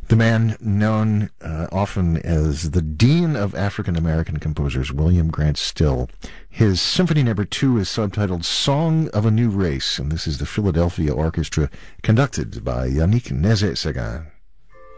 The man known often as the Dean of African American Composers, William Grant Still. His Symphony No. 2 is subtitled Song of a New Race, and this is the Philadelphia Orchestra, conducted by Yannick Nézet-Séguin.